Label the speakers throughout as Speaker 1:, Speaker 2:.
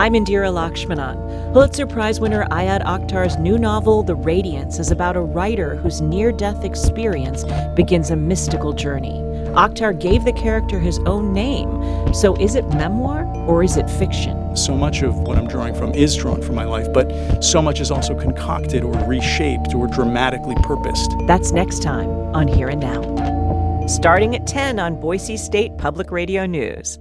Speaker 1: I'm Indira Lakshmanan. Pulitzer Prize winner Ayad Akhtar's new novel, The Radiance, is about a writer whose near-death experience begins a mystical journey. Akhtar gave the character his own name. So is it memoir or is it fiction?
Speaker 2: So much of what I'm drawing from is drawn from my life, but so much is also concocted or reshaped or dramatically purposed.
Speaker 1: That's next time on Here and Now. Starting at 10 on Boise State Public Radio News.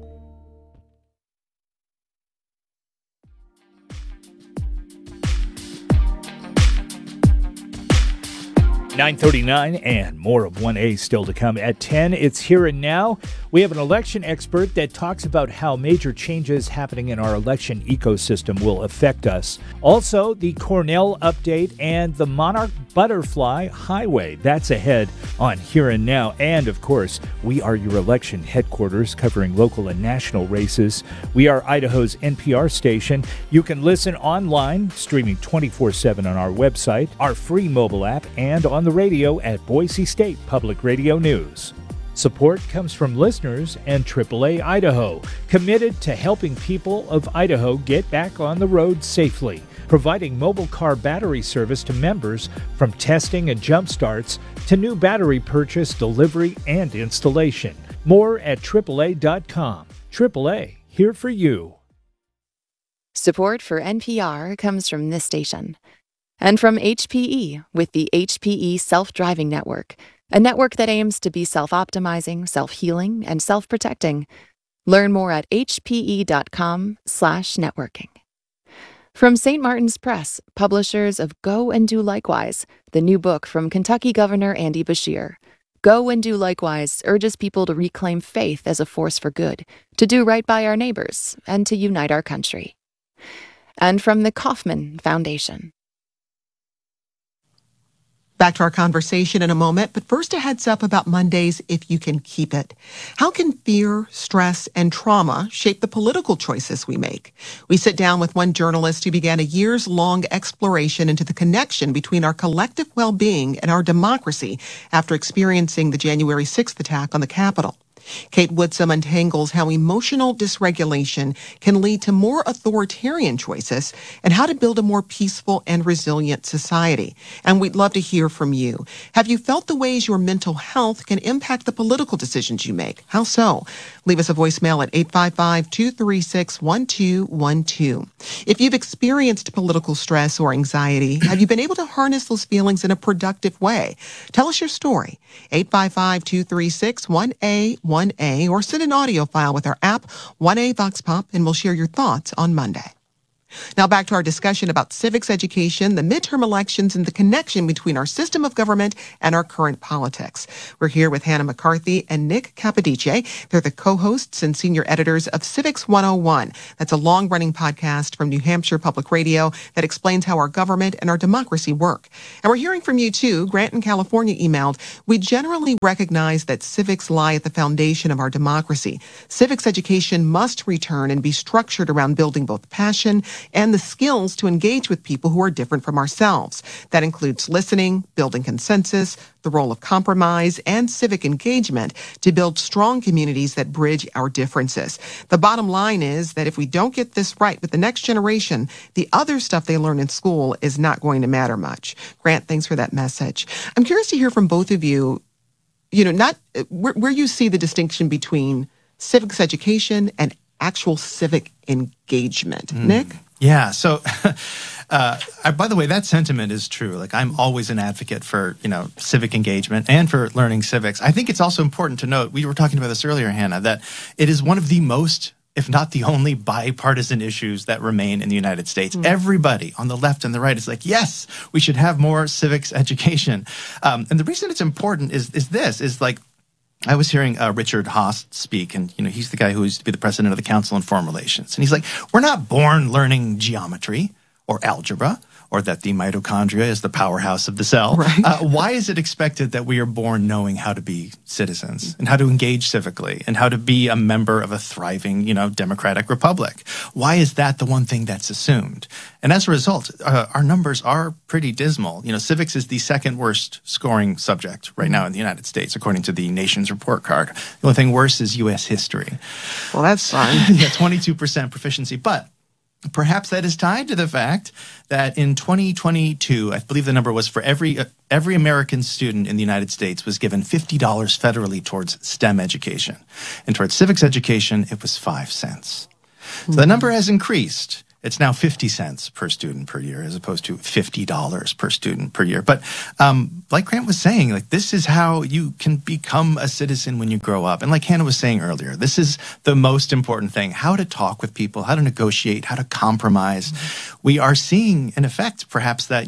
Speaker 3: .39 and more of 1A still to come at 10. It's Here and Now. We have an election expert that talks about how major changes happening in our election ecosystem will affect us. Also, the Cornell update and the Monarch Butterfly Highway. That's ahead on Here and Now. And, of course, we are your election headquarters covering local and national races. We are Idaho's NPR station. You can listen online, streaming 24/7 on our website, our free mobile app, and on the radio at Boise State Public Radio News. Support comes from listeners and AAA Idaho, committed to helping people of Idaho get back on the road safely, providing mobile car battery service to members from testing and jump starts to new battery purchase, delivery, and installation. More at AAA.com. AAA, here for you.
Speaker 4: Support for NPR comes from this station and from HPE with the HPE Self-Driving Network, a network that aims to be self-optimizing, self-healing, and self-protecting. Learn more at hpe.com/networking. From St. Martin's Press, publishers of Go and Do Likewise, the new book from Kentucky Governor Andy Beshear. Go and Do Likewise urges people to reclaim faith as a force for good, to do right by our neighbors, and to unite our country. And from the Kauffman Foundation.
Speaker 5: Back to our conversation in a moment, but first a heads up about Mondays if you can keep it. How can fear, stress, and trauma shape the political choices we make? We sit down with one journalist who began a years-long exploration into the connection between our collective well-being and our democracy after experiencing the January 6th attack on the Capitol. Kate Woodsum untangles how emotional dysregulation can lead to more authoritarian choices and how to build a more peaceful and resilient society. And we'd love to hear from you. Have you felt the ways your mental health can impact the political decisions you make? How so? Leave us a voicemail at 855-236-1212. If you've experienced political stress or anxiety, have you been able to harness those feelings in a productive way? Tell us your story. 855-236-1A1A or send an audio file with our app, 1A Vox Pop, and we'll share your thoughts on Monday. Now back to our discussion about civics education, the midterm elections, and the connection between our system of government and our current politics. We're here with Hannah McCarthy and Nick Capodice. They're the co-hosts and senior editors of Civics 101. That's a long-running podcast from New Hampshire Public Radio that explains how our government and our democracy work. And we're hearing from you too. Grant in California emailed, we generally recognize that civics lie at the foundation of our democracy. Civics education must return and be structured around building both passion and the skills to engage with people who are different from ourselves. That includes listening, building consensus, the role of compromise, and civic engagement to build strong communities that bridge our differences. The bottom line is that if we don't get this right with the next generation, the other stuff they learn in school is not going to matter much. Grant, thanks for that message. I'm curious to hear from both of you, not where you see the distinction between civics education and actual civic engagement. Nick?
Speaker 6: Yeah. So, by the way, that sentiment is true. Like, I'm always an advocate for, civic engagement and for learning civics. I think it's also important to note, we were talking about this earlier, Hannah, that it is one of the most, if not the only, bipartisan issues that remain in the United States. Everybody on the left and the right is like, yes, we should have more civics education. And the reason it's important is like, I was hearing Richard Haas speak, and he's the guy who used to be the president of the Council on Foreign Relations. And he's like, we're not born learning geometry or algebra, or that the mitochondria is the powerhouse of the cell. Right. Why is it expected that we are born knowing how to be citizens and how to engage civically and how to be a member of a thriving, democratic republic? Why is that the one thing that's assumed? And as a result, our numbers are pretty dismal. Civics is the second worst scoring subject right now in the United States, according to the Nation's report card. The only thing worse is U.S. history.
Speaker 5: Well, that's fun.
Speaker 6: Yeah, 22% proficiency. But perhaps that is tied to the fact that in 2022, I believe the number was for every American student in the United States was given $50 federally towards STEM education. And towards civics education, it was 5 cents. So the number has increased. It's now 50 cents per student per year as opposed to $50 per student per year. But like Grant was saying, like this is how you can become a citizen when you grow up. And like Hannah was saying earlier, this is the most important thing, how to talk with people, how to negotiate, how to compromise. We are seeing an effect perhaps that,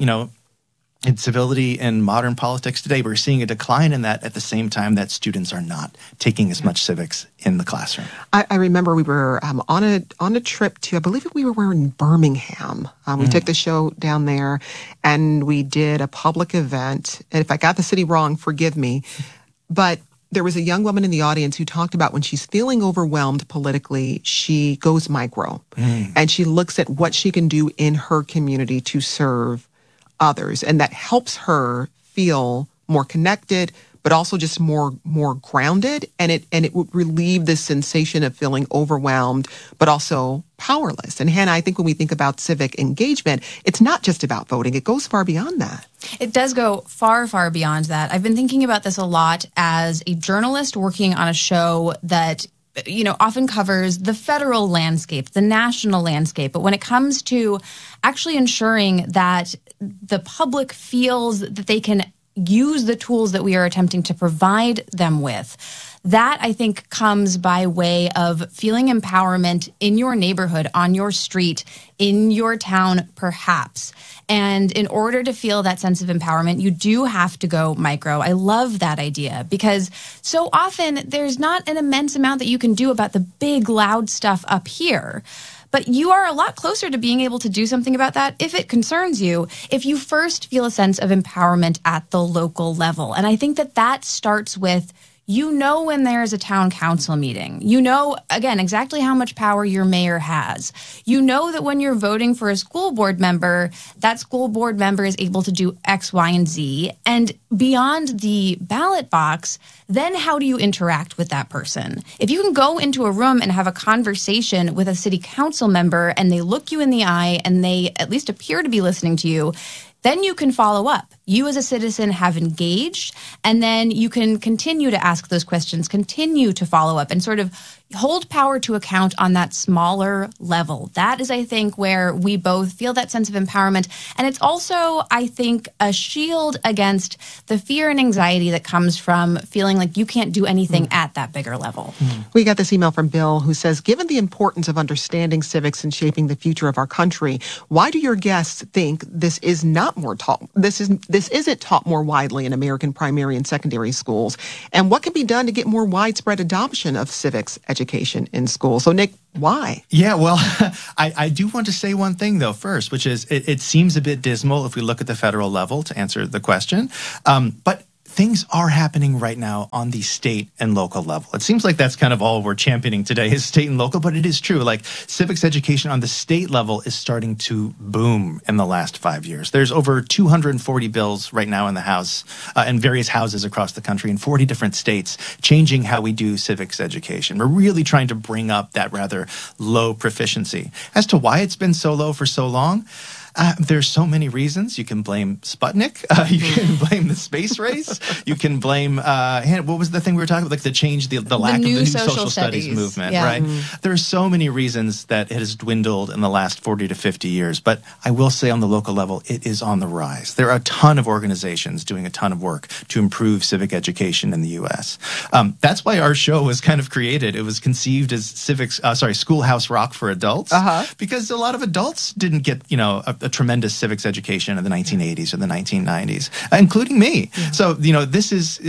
Speaker 6: in civility in modern politics today, we're seeing a decline in that at the same time that students are not taking as much civics in the classroom.
Speaker 5: I remember we were on a trip to, I believe we were in Birmingham. We took the show down there and we did a public event. And if I got the city wrong, forgive me. But there was a young woman in the audience who talked about when she's feeling overwhelmed politically, she goes micro and she looks at what she can do in her community to serve others, and that helps her feel more connected, but also just more grounded, and it would relieve this sensation of feeling overwhelmed, but also powerless. And Hannah, I think when we think about civic engagement, it's not just about voting; it goes far beyond that.
Speaker 7: It does go far, far beyond that. I've been thinking about this a lot as a journalist working on a show that often covers the federal landscape, the national landscape. But when it comes to actually ensuring that the public feels that they can use the tools that we are attempting to provide them with, that I think comes by way of feeling empowerment in your neighborhood, on your street, in your town, perhaps. And in order to feel that sense of empowerment, you do have to go micro. I love that idea because so often there's not an immense amount that you can do about the big, loud stuff up here. But you are a lot closer to being able to do something about that if it concerns you, if you first feel a sense of empowerment at the local level. And I think that starts with, when there's a town council meeting, again, exactly how much power your mayor has. That when you're voting for a school board member, that school board member is able to do X, Y, and Z. And beyond the ballot box, then how do you interact with that person? If you can go into a room and have a conversation with a city council member and they look you in the eye and they at least appear to be listening to you, then you can follow up. You as a citizen have engaged, and then you can continue to ask those questions, continue to follow up, and sort of hold power to account on that smaller level. That is, I think, where we both feel that sense of empowerment. And it's also, I think, a shield against the fear and anxiety that comes from feeling like you can't do anything at that bigger level.
Speaker 5: We got this email from Bill who says, given the importance of understanding civics and shaping the future of our country, why do your guests think this is not more taught? This isn't taught more widely in American primary and secondary schools? And what can be done to get more widespread adoption of civics education in schools? So, Nick, why?
Speaker 6: Yeah, well, I do want to say one thing, though, first, which is it seems a bit dismal if we look at the federal level to answer the question. But things are happening right now on the state and local level. It seems like that's kind of all we're championing today is state and local, but it is true. Like civics education on the state level is starting to boom in the last 5 years. There's over 240 bills right now in the House and various houses across the country in 40 different states changing how we do civics education. We're really trying to bring up that rather low proficiency. As to why it's been so low for so long, there's so many reasons. You can blame Sputnik. You can blame the space race. You can blame, what was the thing we were talking about? Like the lack of the new social studies movement, right? There are so many reasons that it has dwindled in the last 40 to 50 years. But I will say on the local level, it is on the rise. There are a ton of organizations doing a ton of work to improve civic education in the U.S. That's why our show was kind of created. It was conceived as Schoolhouse Rock for adults, because a lot of adults didn't get, a tremendous civics education in the 1980s or the 1990s, including me. Yeah. So, this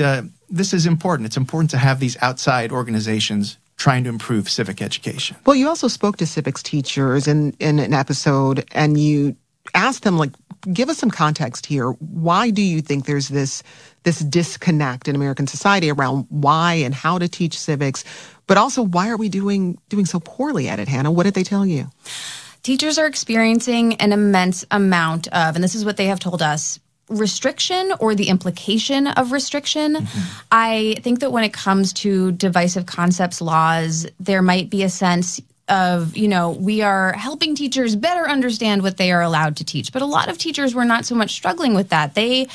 Speaker 6: is important. It's important to have these outside organizations trying to improve civic education.
Speaker 5: Well, you also spoke to civics teachers in an episode, and you asked them, give us some context here. Why do you think there's this disconnect in American society around why and how to teach civics, but also why are we doing so poorly at it, Hannah? What did they tell you?
Speaker 7: Teachers are experiencing an immense amount of, and this is what they have told us, restriction or the implication of restriction. I think that when it comes to divisive concepts laws, there might be a sense of, we are helping teachers better understand what they are allowed to teach. But a lot of teachers were not so much struggling with that.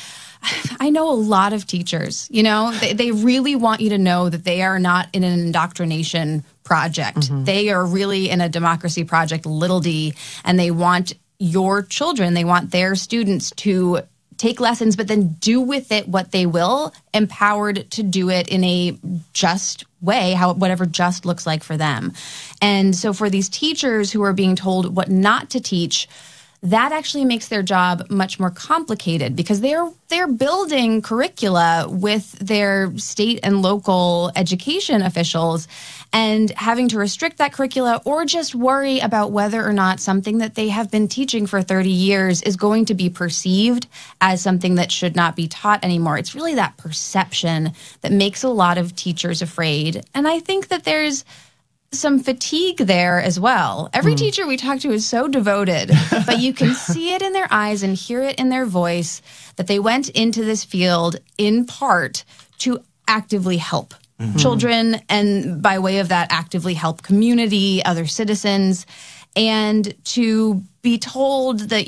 Speaker 7: I know a lot of teachers, they really want you to know that they are not in an indoctrination project. Mm-hmm. They are really in a democracy project, little d, and they want your children, they want their students to take lessons, but then do with it what they will, empowered to do it in a just way, whatever just looks like for them. And so for these teachers who are being told what not to teach, that actually makes their job much more complicated because they're building curricula with their state and local education officials and having to restrict that curricula or just worry about whether or not something that they have been teaching for 30 years is going to be perceived as something that should not be taught anymore. It's really that perception that makes a lot of teachers afraid. And I think that there's some fatigue there as well. Every teacher we talk to is so devoted, but you can see it in their eyes and hear it in their voice that they went into this field in part to actively help children, and by way of that, actively help community, other citizens, and to be told that,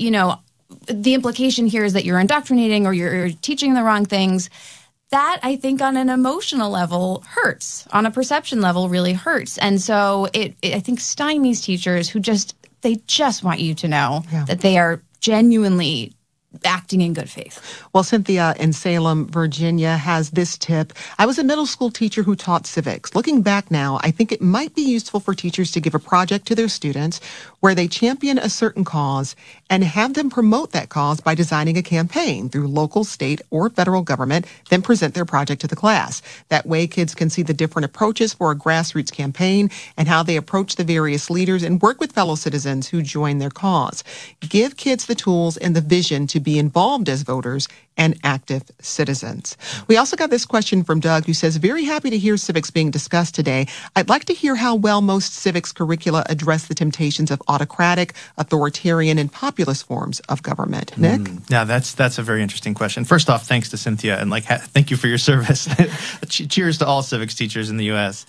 Speaker 7: the implication here is that you're indoctrinating or you're teaching the wrong things. That, I think, on an emotional level hurts. On a perception level, really hurts. And so I think, stymies teachers who they just want you to know that they are genuinely acting in good faith.
Speaker 5: Well, Cynthia in Salem, Virginia has this tip. I was a middle school teacher who taught civics. Looking back now, I think it might be useful for teachers to give a project to their students where they champion a certain cause and have them promote that cause by designing a campaign through local, state, or federal government, then present their project to the class. That way, kids can see the different approaches for a grassroots campaign and how they approach the various leaders and work with fellow citizens who join their cause. Give kids the tools and the vision to be involved as voters and active citizens. We also got this question from Doug, who says, very happy to hear civics being discussed today. I'd like to hear how well most civics curricula address the temptations of autocratic, authoritarian, and populist forms of government. Nick?
Speaker 6: Yeah, that's a very interesting question. First off, thanks to Cynthia, and thank you for your service. Cheers to all civics teachers in the U.S.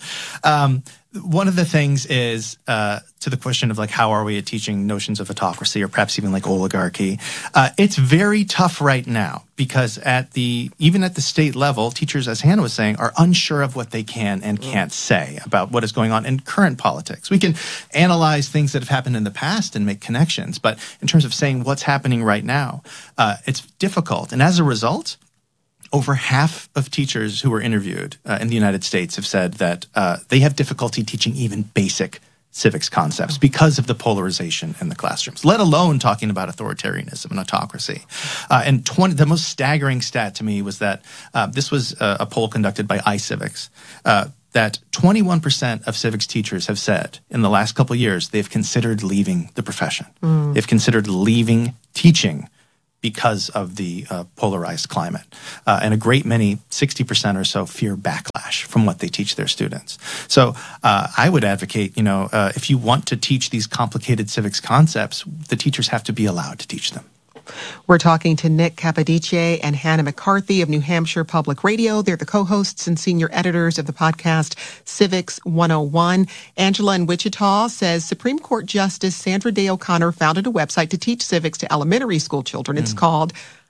Speaker 6: One of the things is to the question of how are we at teaching notions of autocracy or perhaps even oligarchy. It's very tough right now because even at the state level, teachers, as Hannah was saying, are unsure of what they can and can't say about what is going on in current politics. We can analyze things that have happened in the past and make connections, but in terms of saying what's happening right now, it's difficult. And as a result, over half of teachers who were interviewed in the United States have said that they have difficulty teaching even basic civics concepts because of the polarization in the classrooms, let alone talking about authoritarianism and autocracy. And the most staggering stat to me was that this was a poll conducted by iCivics, that 21% of civics teachers have said in the last couple of years they've considered leaving the profession. They've considered leaving teaching because of the polarized climate. And a great many, 60% or so, fear backlash from what they teach their students. So I would advocate, if you want to teach these complicated civics concepts, the teachers have to be allowed to teach them.
Speaker 5: We're talking to Nick Capodice and Hannah McCarthy of New Hampshire Public Radio. They're the co-hosts and senior editors of the podcast Civics 101. Angela in Wichita says Supreme Court Justice Sandra Day O'Connor founded a website to teach civics to elementary school children. It's called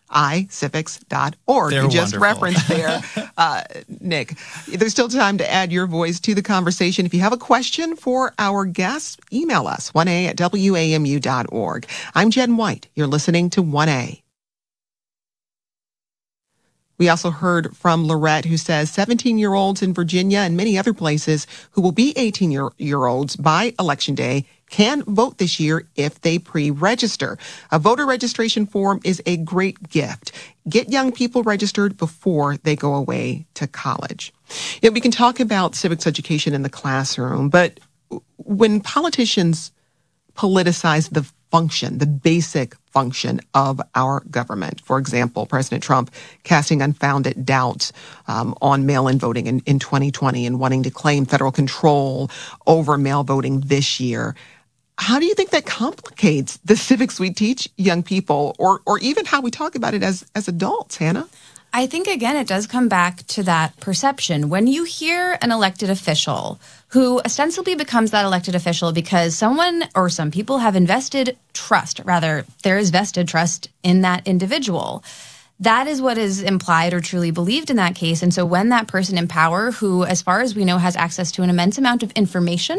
Speaker 5: iCivics.org. You just referenced there, Nick. There's still time to add your voice to the conversation. If you have a question for our guests, email us, 1a@wamu.org. I'm Jen White. You're listening to 1A. We also heard from Lorette, who says 17-year-olds in Virginia and many other places who will be 18-year-olds by Election Day can vote this year if they pre-register. A voter registration form is a great gift. Get young people registered before they go away to college. We can talk about civics education in the classroom, but when politicians politicize the basic function of our government. For example, President Trump casting unfounded doubts on mail-in voting in 2020 and wanting to claim federal control over mail voting this year. How do you think that complicates the civics we teach young people or even how we talk about it as adults, Hannah?
Speaker 7: I think, again, it does come back to that perception. When you hear an elected official who ostensibly becomes that elected official because someone or some people have invested trust. Rather, there is vested trust in that individual. That is what is implied or truly believed in that case. And so when that person in power, who, as far as we know, has access to an immense amount of information,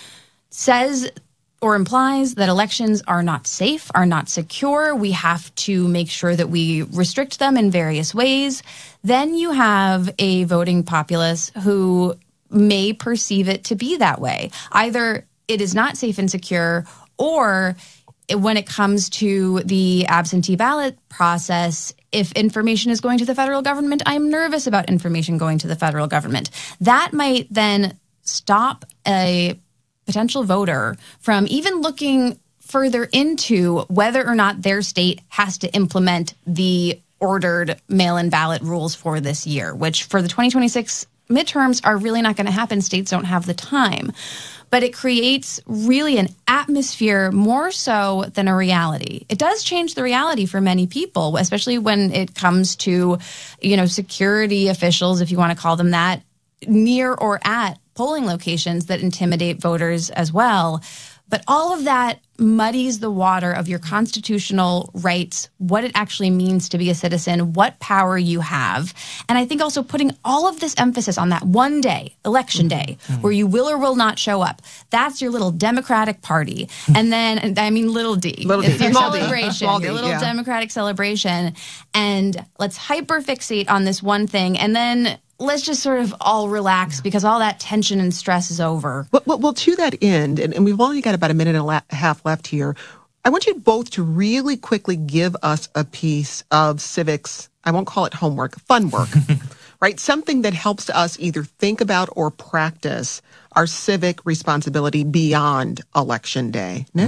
Speaker 7: says or implies that elections are not safe, are not secure, we have to make sure that we restrict them in various ways, then you have a voting populace who may perceive it to be that way. Either it is not safe and secure, or when it comes to the absentee ballot process, if information is going to the federal government, I'm nervous about information going to the federal government. That might then stop a potential voter from even looking further into whether or not their state has to implement the ordered mail-in ballot rules for this year, which for the 2026 midterms are really not going to happen. States don't have the time. But it creates really an atmosphere more so than a reality. It does change the reality for many people, especially when it comes to, security officials, if you want to call them that, near or at polling locations that intimidate voters as well. But all of that muddies the water of your constitutional rights, what it actually means to be a citizen, what power you have. And I think also putting all of this emphasis on that one day, election day, where you will or will not show up. That's your little Democratic Party. And then, little d. It's your celebration, your little Democratic celebration. And let's hyperfixate on this one thing. And then let's just sort of all relax because all that tension and stress is over.
Speaker 5: Well, to that end, and we've only got about a minute and a half left here, I want you both to really quickly give us a piece of civics, I won't call it homework, fun work, right? Something that helps us either think about or practice our civic responsibility beyond Election Day. Nick?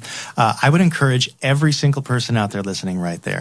Speaker 6: I would encourage every single person out there listening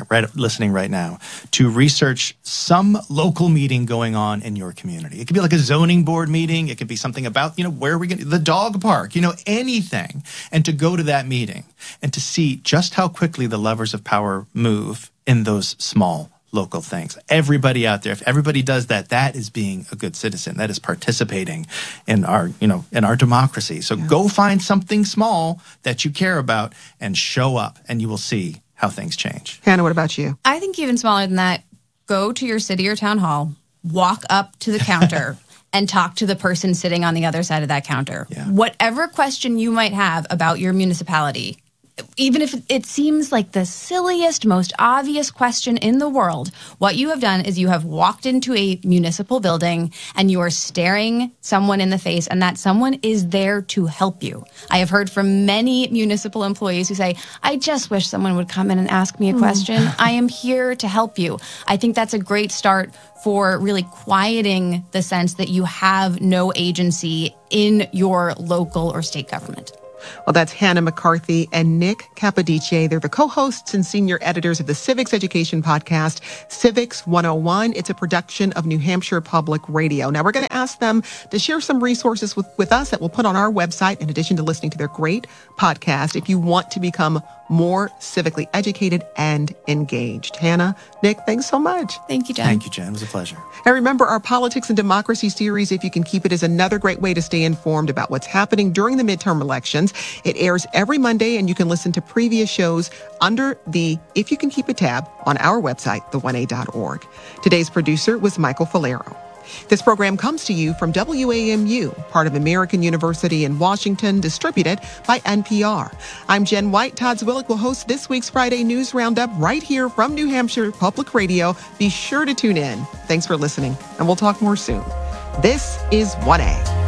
Speaker 6: right now, to research some local meeting going on in your community. It could be like a zoning board meeting. It could be something about, where are we going, the dog park, anything. And to go to that meeting and to see just how quickly the levers of power move in those small local things. Everybody out there, if everybody does that, that is being a good citizen. That is participating in our, in our democracy. So go find something small that you care about and show up, and you will see how things change.
Speaker 5: Hannah, what about you?
Speaker 7: I think even smaller than that, go to your city or town hall, walk up to the counter and talk to the person sitting on the other side of that counter. Yeah. Whatever question you might have about your municipality, even if it seems like the silliest, most obvious question in the world, what you have done is you have walked into a municipal building and you are staring someone in the face, and that someone is there to help you. I have heard from many municipal employees who say, I just wish someone would come in and ask me a question. I am here to help you. I think that's a great start for really quieting the sense that you have no agency in your local or state government.
Speaker 5: Well, that's Hannah McCarthy and Nick Capodice. They're the co-hosts and senior editors of the Civics Education podcast, Civics 101. It's a production of New Hampshire Public Radio. Now, we're going to ask them to share some resources with us that we'll put on our website, in addition to listening to their great podcast, if you want to become more civically educated and engaged. Hannah, Nick, thanks so much.
Speaker 7: Thank you, Jen.
Speaker 6: Thank you, Jen. It was a pleasure.
Speaker 5: And remember, our Politics and Democracy series, If You Can Keep It, is another great way to stay informed about what's happening during the midterm elections. It airs every Monday, and you can listen to previous shows under the If You Can Keep It tab on our website, the1a.org. Today's producer was Michael Falero. This program comes to you from WAMU, part of American University in Washington, distributed by NPR. I'm Jen White. Todd Zwillick will host this week's Friday News Roundup right here from New Hampshire Public Radio. Be sure to tune in. Thanks for listening, and we'll talk more soon. This is 1A.